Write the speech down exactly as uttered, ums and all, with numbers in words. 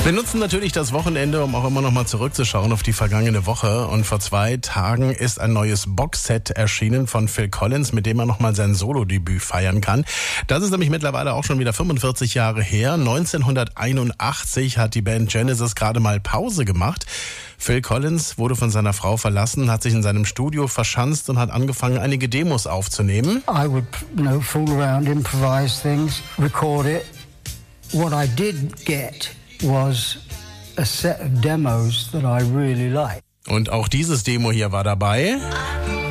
Wir nutzen natürlich das Wochenende, um auch immer noch mal zurückzuschauen auf die vergangene Woche. Und vor zwei Tagen ist ein neues Boxset erschienen von Phil Collins, mit dem er noch mal sein Solodebüt feiern kann. Das ist nämlich mittlerweile auch schon wieder fünfundvierzig Jahre her. neunzehnhunderteinundachtzig hat die Band Genesis gerade mal Pause gemacht. Phil Collins wurde von seiner Frau verlassen, hat sich in seinem Studio verschanzt und hat angefangen, einige Demos aufzunehmen. I would, you know, fool around, improvise things, record it. What I did get was a set of demos that I really liked. Und auch dieses Demo hier war dabei.